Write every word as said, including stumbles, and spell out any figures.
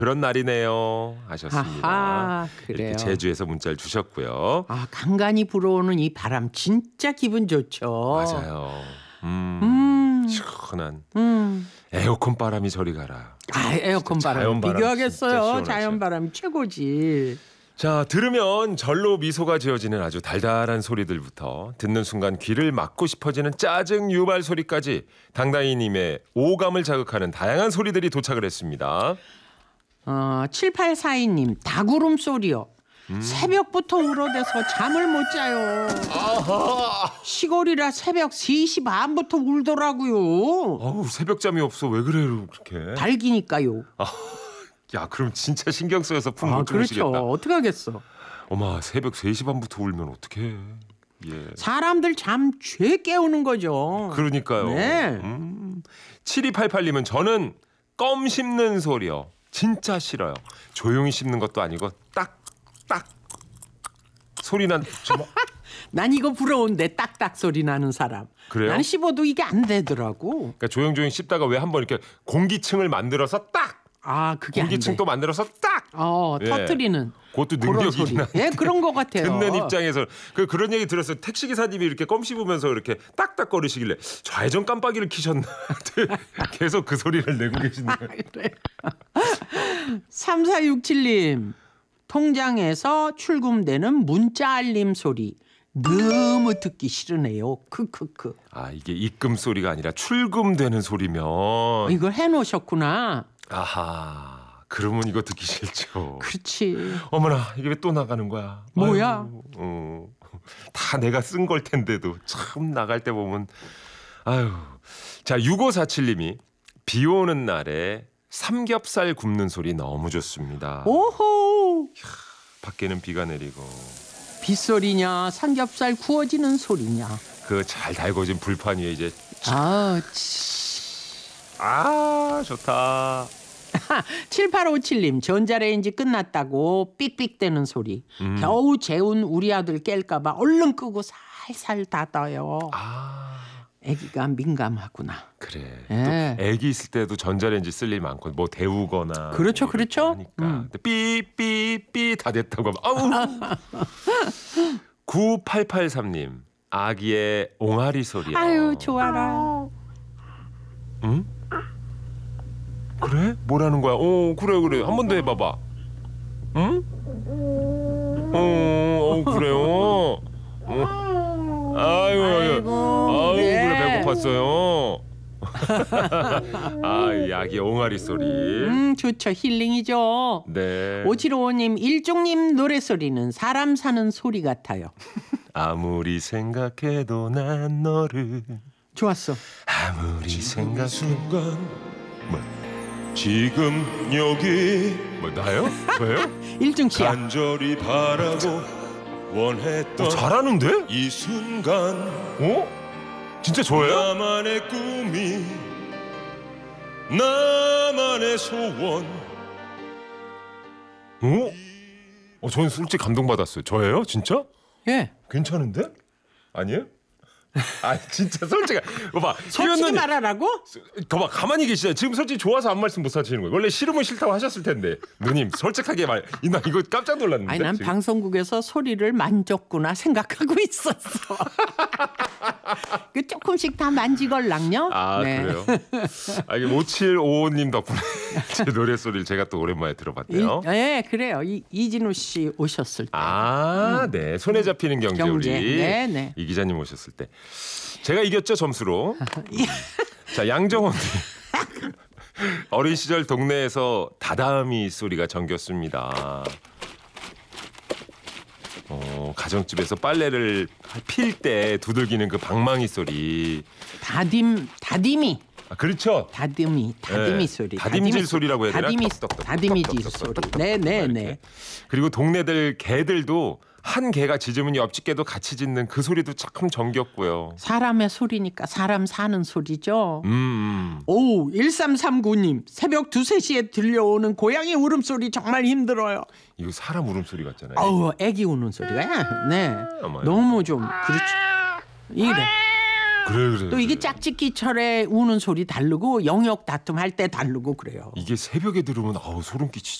그런 날이네요 하셨습니다. 아하, 그래요. 이렇게 제주에서 문자를 주셨고요. 아, 간간히 불어오는 이 바람 진짜 기분 좋죠. 맞아요. 음, 음. 시원한 음. 에어컨 바람이 저리 가라. 아, 에어컨 바람 자연바람 비교하겠어요. 진짜 자연 바람이 최고지. 자, 들으면 절로 미소가 지어지는 아주 달달한 소리들부터 듣는 순간 귀를 막고 싶어지는 짜증 유발 소리까지 당당히님의 오감을 자극하는 다양한 소리들이 도착을 했습니다. 어, 칠팔사이 님 닭울음 소리요. 음. 새벽부터 울어대서 잠을 못 자요. 아하. 시골이라 새벽 세 시 반부터 울더라고요. 어우, 새벽잠이 없어. 왜 그래요 그렇게? 닭이니까요. 아, 야, 그럼 진짜 신경 쓰여서 푹 아, 못 주무시겠다. 그렇죠. 어떡하겠어. 어마, 새벽 세 시 반부터 울면 어떡해. 예. 사람들 잠 죄 깨우는 거죠. 그러니까요. 네. 음. 칠이팔팔 님은 저는 껌 씹는 소리요. 진짜 싫어요. 조용히 씹는 것도 아니고 딱딱 소리 난. 난 이거 부러운데 딱딱 소리 나는 사람. 그래요? 난 씹어도 이게 안 되더라고. 그러니까 조용조용 씹다가 왜 한번 이렇게 공기층을 만들어서 딱. 아, 그게 공기층 안 돼. 또 만들어서 딱. 어, 예. 터뜨리는. 그것도 그런 소리. 능력이긴 한데. 예, 그런 것 같아요. 듣는 입장에서 그 그런 얘기 들었어요. 택시 기사님이 이렇게 껌 씹으면서 이렇게 딱딱거리시길래 좌회전 깜빡이를 켜셨나. 계속 그 소리를 내고 계시는 거예요. 그래. 삼사육칠 님 통장에서 출금되는 문자 알림 소리 너무 듣기 싫으네요. 크크크. 아, 이게 입금 소리가 아니라 출금되는 소리면. 이걸 해놓으셨구나. 아하. 그러면 이거 듣기 싫죠. 그렇지. 어머나, 이게 왜 또 나가는 거야? 뭐야? 아유, 어, 다 내가 쓴 걸 텐데도 참 나갈 때 보면 아유. 자, 육오사칠 님이 비 오는 날에 삼겹살 굽는 소리 너무 좋습니다. 오호. 밖에는 비가 내리고 빗소리냐 삼겹살 구워지는 소리냐. 그 잘 달궈진 불판 위에 이제 아, 치. 아, 좋다. 칠팔오칠 님 전자레인지 끝났다고 삑삑대는 소리. 음. 겨우 재운 우리 아들 깰까 봐 얼른 끄고 살살 닫아요. 아, 아기가 민감하구나. 그래. 예. 또 애기 있을 때도 전자레인지 쓸 일 많고 뭐 데우거나 그렇죠, 뭐 그렇죠. 하니까. 음. 근데 삐삐삐 다 됐다고 하면 아우. 구팔팔삼 님 아기의 옹알이 소리요. 아유, 좋아라. 응? 그래? 뭐라는 거야? 어, 그래 그래. 한 번 더 해봐봐. 응? 어, 어 그래요. 어. 아이고, 아이고, 아유, 네. 그래 배고팠어요. 아, 이 아기 옹알이 소리. 음, 좋죠. 힐링이죠. 네. 오칠오오 님 일종님 노래소리는 사람 사는 소리 같아요. 아무리 생각해도 난 너를. 좋았어. 아무리 생각 순간. 뭐? 지금 여기 뭐 나요? 왜요? 일중 씨야. 간절히 바라고 원했던 어, 잘하는데? 이 순간 어? 진짜 저예요? 나만의 꿈이 나만의 소원. 어? 어, 저는 솔직히 감동받았어요. 저예요? 진짜? 예. 괜찮은데? 아니에요? 아, 진짜 솔직히 봐봐. 솔직히 희연 말하라고? 더봐 가만히 계시잖아요. 지금 솔직히 좋아서 아무 말씀 못 하시는 거예요. 원래 싫으면 싫다고 하셨을 텐데. 누님 솔직하게 말. 나 이거 깜짝 놀랐는데. 아니 난 지금. 방송국에서 소리를 만졌구나 생각하고 있었어. 그 조금씩 다 만지걸랑요. 아, 네. 그래요? 아, 이게 오칠오오 님 덕분에 제 노래소리를 제가 또 오랜만에 들어봤네요. 이, 네, 그래요. 이, 이진우 씨 오셨을 때. 아, 네. 손에 잡히는 경제, 경제. 우리 네, 네. 이 기자님 오셨을 때. 제가 이겼죠, 점수로. 자, 양정원 님. 어린 시절 동네에서 다다미 소리가 정겼습니다. 어, 가정집에서 빨래를 필 때 두들기는 그 방망이 소리. 다딤 다딤이 아, 그렇죠. 다듬이 다듬이 네. 소리. 다딤질 소리라고 해야 되나? 다듬이 떡떡떡, 다듬이질 떡떡떡, 소리. 떡떡떡 네, 네, 이렇게. 네. 그리고 동네들 개들도 한 개가 짖으면 옆집 개도 같이 짖는 그 소리도 참 정겹고요. 사람의 소리니까 사람 사는 소리죠. 음, 음. 오, 일삼삼구 님 새벽 두세 시에 들려오는 고양이 울음소리 정말 힘들어요. 이거 사람 울음소리 같잖아요. 어우, 애기 우는 소리가 네. 어머요. 너무 좀 그렇죠. 이래. 그래 그래. 또 이게 짝짓기철에 우는 소리 다르고 영역 다툼 할 때 다르고 그래요. 이게 새벽에 들으면 아우 소름 끼치죠.